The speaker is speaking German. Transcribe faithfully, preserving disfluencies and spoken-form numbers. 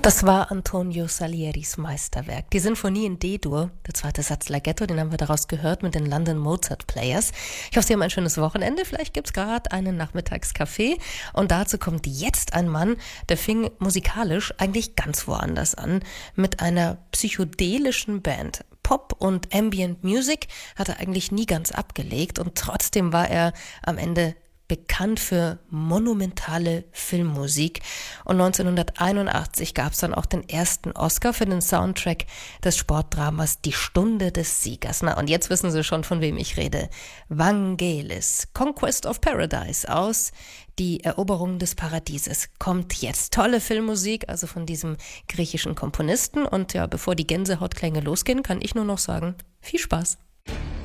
Das war Antonio Salieris Meisterwerk. Die Sinfonie in D-Dur, der zweite Satz Larghetto, den haben wir daraus gehört mit den London Mozart Players. Ich hoffe, Sie haben ein schönes Wochenende. Vielleicht gibt's gerade einen Nachmittagskaffee. Und dazu kommt jetzt ein Mann, der fing musikalisch eigentlich ganz woanders an. Mit einer psychedelischen Band. Pop und Ambient Music hat er eigentlich nie ganz abgelegt. Und trotzdem war er am Ende bekannt für monumentale Filmmusik. Und neunzehnhunderteinundachtzig gab es dann auch den ersten Oscar für den Soundtrack des Sportdramas Die Stunde des Siegers. Na, und jetzt wissen Sie schon, von wem ich rede. Vangelis, Conquest of Paradise aus Die Eroberung des Paradieses kommt jetzt. Tolle Filmmusik, also von diesem griechischen Komponisten. Und ja, bevor die Gänsehautklänge losgehen, kann ich nur noch sagen, viel Spaß.